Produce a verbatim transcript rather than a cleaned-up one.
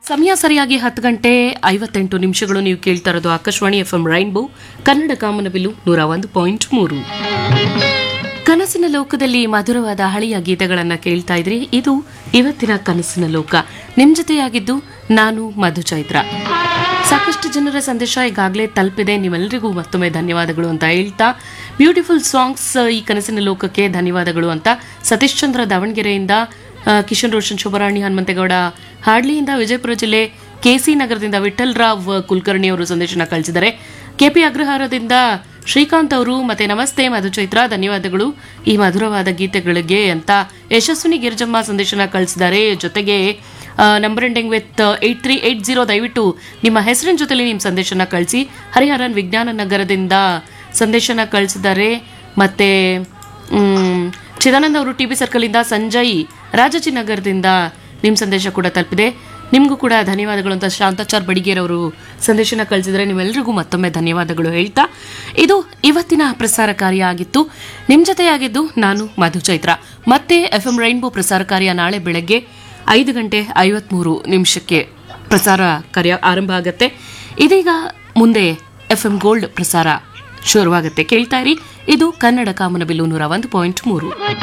ಸಮಯ ಸರಿಯಾಗಿ ಹತ್ತು ಗಂಟೆ ಐವತ್ತೆಂಟು ನಿಮಿಷಗಳು. ನೀವು ಕೇಳ್ತಾ ಇರೋದು Akashvani F M rainbow Kannada ಕಾಮನಬಿಲ್ಲು ನೂರ ಒಂದು ಪಾಯಿಂಟ್ ಮೂರು. ಕನಸಿನ ಲೋಕದಲ್ಲಿ ಮಧುರವಾದ ಹಳೆಯ ಗೀತೆಗಳನ್ನ ಕೇಳ್ತಾ ಇದ್ರಿ. ಇದು ಇವತ್ತಿನ ಕನಸಿನ ಲೋಕ. ನಿಮ್ ಜೊತೆಯಾಗಿದ್ದು ನಾನು ಮಧು ಚೈತ್ರ. ಸಾಕಷ್ಟು ಜನರ ಸಂದೇಶ ಈಗಾಗಲೇ ತಲುಪಿದೆ. ನಿಮ್ಮೆಲ್ಲರಿಗೂ ಮತ್ತೊಮ್ಮೆ ಧನ್ಯವಾದಗಳು ಅಂತ ಹೇಳ್ತಾ, ಬ್ಯೂಟಿಫುಲ್ ಸಾಂಗ್ಸ್ ಈ ಕನಸಿನ ಲೋಕಕ್ಕೆ ಧನ್ಯವಾದಗಳು ಅಂತ ಸತೀಶ್ ಚಂದ್ರ ದಾವಣಗೆರೆಯಿಂದ, ಕಿಶನ್ ರೋಷನ್, ಶೋಭರಾಣಿ, ಹನುಮಂತೇಗೌಡ ಹಾಡ್ಲಿಯಿಂದ, ವಿಜಯಪುರ ಜಿಲ್ಲೆ ಕೆಸಿ ನಗರದಿಂದ ವಿಠಲ್ ರಾವ್ ಕುಲಕರ್ಣಿ ಅವರು ಸಂದೇಶನ ಕಳಿಸಿದ್ದಾರೆ. ಕೆಪಿ ಅಗ್ರಹಾರದಿಂದ ಶ್ರೀಕಾಂತ್ ಅವರು ಮತ್ತೆ ನಮಸ್ತೆ ಮಧು ಚೈತ್ರ, ಧನ್ಯವಾದಗಳು ಈ ಮಧುರವಾದ ಗೀತೆಗಳಿಗೆ ಅಂತ ಯಶಸ್ವಿನಿ ಗಿರಿಜಮ್ಮ ಸಂದೇಶನ ಕಳಿಸಿದ್ದಾರೆ. ಜೊತೆಗೆ number ending with eight three eight zero, ದಯವಿಟ್ಟು ನಿಮ್ಮ ಹೆಸರಿನ ಜೊತೆಲಿ ನಿಮ್ಮ ಸಂದೇಶನ ಕಳಿಸಿ. ಹರಿಹರನ್ ವಿಜ್ಞಾನ ನಗರದಿಂದ ಸಂದೇಶನ ಕಳಿಸಿದ್ದಾರೆ. ಮತ್ತೆ ಚಿದಾನಂದ ಅವರು ಟಿ ಬಿ ಸರ್ಕಲ್ ಇಂದ, ಸಂಜಯ್ ರಾಜಾಜಿನಗರದಿಂದ ನಿಮ್ಮ ಸಂದೇಶ ಕೂಡ ತಲುಪಿದೆ. ನಿಮಗೂ ಕೂಡ ಧನ್ಯವಾದಗಳು ಅಂತ ಶಾಂತಾಚಾರ್ ಬಡಿಗೇರ್ ಅವರು ಸಂದೇಶನ ಕಳಿಸಿದರೆ ನಿಮ್ಮೆಲ್ಲರಿಗೂ ಮತ್ತೊಮ್ಮೆ ಧನ್ಯವಾದಗಳು ಹೇಳ್ತಾ, ಇದು ಇವತ್ತಿನ ಪ್ರಸಾರ ಕಾರ್ಯ ಆಗಿತ್ತು. ನಿಮ್ಮ ಜೊತೆಯಾಗಿದ್ದು ನಾನು ಮಧು ಚೈತ್ರ. ಮತ್ತೆ ಎಫ್ ಎಂ ರೈನ್ಬೋ ಪ್ರಸಾರ ಕಾರ್ಯ ನಾಳೆ ಬೆಳಗ್ಗೆ ಐದು ಗಂಟೆ ಐವತ್ಮೂರು ನಿಮಿಷಕ್ಕೆ ಪ್ರಸಾರ ಕಾರ್ಯ ಆರಂಭ ಆಗುತ್ತೆ. ಇದೀಗ ಮುಂದೆ ಎಫ್ ಎಂ ಗೋಲ್ಡ್ ಪ್ರಸಾರ ಶುರುವಾಗುತ್ತೆ. ಕೇಳ್ತಾ ಇರಿ. ಇದು ಕನ್ನಡ ಕಾಮನಬಿಲ್ಲು ನೂರ ಒಂದು ಪಾಯಿಂಟ್ ಮೂರು.